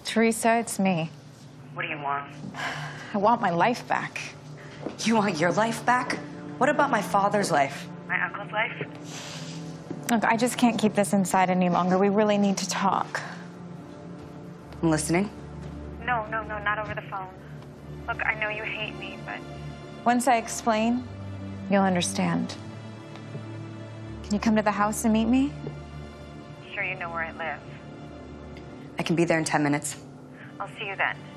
Teresa, it's me. What do you want? I want my life back. You want your life back? What about my father's life? My uncle's life? Look, I just can't keep this inside any longer. We really need to talk. I'm listening. No, not over the phone. Look, I know you hate me, but... Once I explain, you'll understand. Can you come to the house and meet me? Sure you know where I live. I can be there in 10 minutes. I'll see you then.